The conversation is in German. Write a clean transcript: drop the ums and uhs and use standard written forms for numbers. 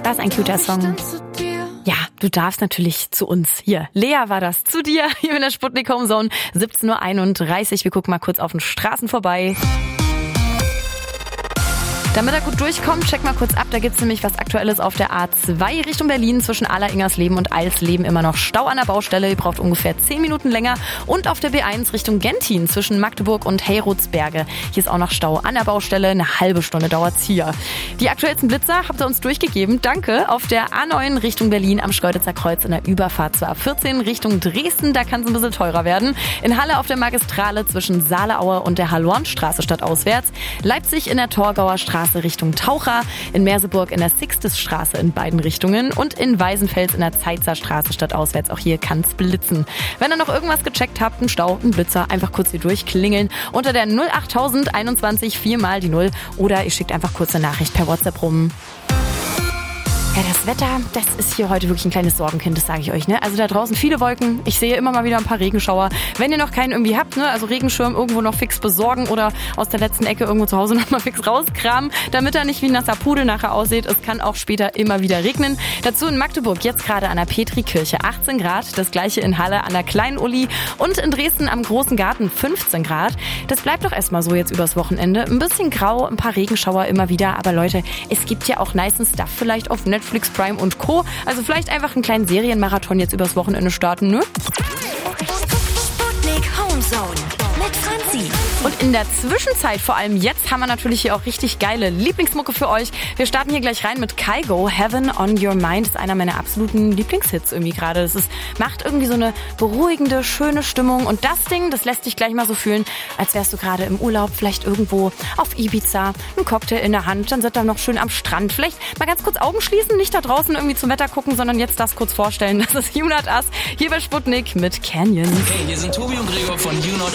Das ist ein cuter Song. Ja, du darfst natürlich zu uns. Hier, Lea war das, zu dir, hier in der Sputnik Homezone, 17.31 Uhr. Wir gucken mal kurz auf den Straßen vorbei. Damit er gut durchkommt, check mal kurz ab. Da gibt's nämlich was Aktuelles auf der A2 Richtung Berlin zwischen Aller-Ingersleben und Eilsleben. Immer noch Stau an der Baustelle. Ihr braucht ungefähr 10 Minuten länger. Und auf der B1 Richtung Gentin zwischen Magdeburg und Heyrudsberge. Hier ist auch noch Stau an der Baustelle. Eine halbe Stunde dauert's hier. Die aktuellsten Blitzer habt ihr uns durchgegeben. Danke. Auf der A9 Richtung Berlin am Schkeuditzer Kreuz in der Überfahrt zur A14 Richtung Dresden. Da kann es ein bisschen teurer werden. In Halle auf der Magistrale zwischen Saaleaue und der Halornstraße stadtauswärts. Leipzig in der Torgauer Straße Richtung Taucher, in Merseburg in der Sixtusstraße in beiden Richtungen und in Weißenfels in der Zeitzer Straße stadtauswärts. Auch hier kann's blitzen. Wenn ihr noch irgendwas gecheckt habt, ein Stau, ein Blitzer, einfach kurz hier durchklingeln unter der 08021 4 mal die 0 oder ihr schickt einfach kurz eine Nachricht per WhatsApp rum. Ja, das Wetter, das ist hier heute wirklich ein kleines Sorgenkind, das sage ich euch, ne? Also da draußen viele Wolken, ich sehe immer mal wieder ein paar Regenschauer. Wenn ihr noch keinen irgendwie habt, ne, also Regenschirm irgendwo noch fix besorgen oder aus der letzten Ecke irgendwo zu Hause noch mal fix rauskramen, damit er nicht wie ein nasser Pudel nachher aussieht. Es kann auch später immer wieder regnen. Dazu in Magdeburg jetzt gerade an der Petrikirche 18 Grad, das gleiche in Halle an der Kleinen Uli und in Dresden am Großen Garten 15 Grad. Das bleibt doch erstmal so jetzt übers Wochenende. Ein bisschen grau, ein paar Regenschauer immer wieder, aber Leute, es gibt ja auch nice Stuff vielleicht auf Netflix, Prime und Co. Also vielleicht einfach einen kleinen Serienmarathon jetzt übers Wochenende starten, ne? Sputnik Homezone mit Franzi. Und in der Zwischenzeit, vor allem jetzt, haben wir natürlich hier auch richtig geile Lieblingsmucke für euch. Wir starten hier gleich rein mit Kygo, Heaven on Your Mind. Das ist einer meiner absoluten Lieblingshits irgendwie gerade. Das macht irgendwie so eine beruhigende, schöne Stimmung. Und das Ding, das lässt dich gleich mal so fühlen, als wärst du gerade im Urlaub, vielleicht irgendwo auf Ibiza, ein Cocktail in der Hand, dann seid ihr noch schön am Strand. Vielleicht mal ganz kurz Augen schließen, nicht da draußen irgendwie zum Wetter gucken, sondern jetzt das kurz vorstellen. Das ist You Not Us, hier bei Sputnik mit Canyon. Hey, hier sind Tobi und Gregor von You Not